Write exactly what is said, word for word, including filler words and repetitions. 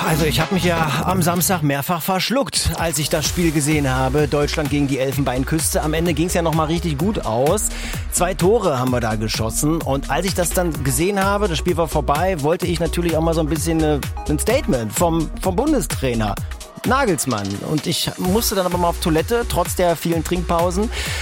Also ich habe mich ja am Samstag mehrfach verschluckt, als ich das Spiel gesehen habe. Deutschland gegen die Elfenbeinküste. Am Ende ging es ja nochmal richtig gut aus. Zwei Tore haben wir da geschossen. Und als ich das dann gesehen habe, das Spiel war vorbei, wollte ich natürlich auch mal so ein bisschen äh, ein Statement vom, vom Bundestrainer Nagelsmann. Und ich musste dann aber mal auf Toilette, trotz der vielen Trinkpausen.